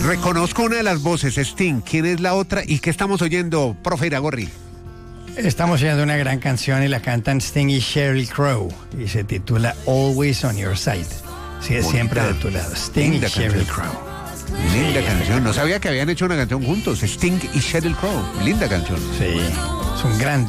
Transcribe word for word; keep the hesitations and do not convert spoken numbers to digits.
Reconozco una de las voces, Sting. ¿Quién es la otra? ¿Y qué estamos oyendo, profe Iragorri? Estamos oyendo una gran canción y la cantan Sting y Sheryl Crow y se titula Always on Your Side. Sí, es siempre de tu lado. Sting y Sheryl Crow. Linda sí, canción. No sabía que habían hecho una canción juntos, Sting y Sheryl Crow. Linda canción. Sí, es un gran